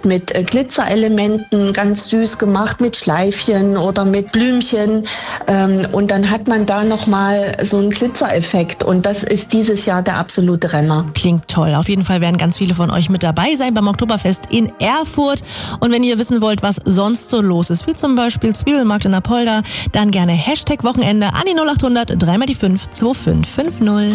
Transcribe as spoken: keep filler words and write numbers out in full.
oft mit äh, Glitzerelementen, ganz süß gemacht, mit Schleifchen oder mit Blümchen. Ähm, und dann hat man da nochmal so einen Glitzereffekt. Und das ist dieses Jahr der absolute Renner. Klingt toll. Auf jeden Fall werden ganz viele von euch mit dabei sein beim Oktoberfest in Erfurt. Und wenn ihr wissen wollt, was sonst so los ist, wie zum Beispiel Zwiebelmarkt in Apolda, dann gerne Hashtag Wochenende an die null acht hundert drei mal die fünf zwei fünf fünf null.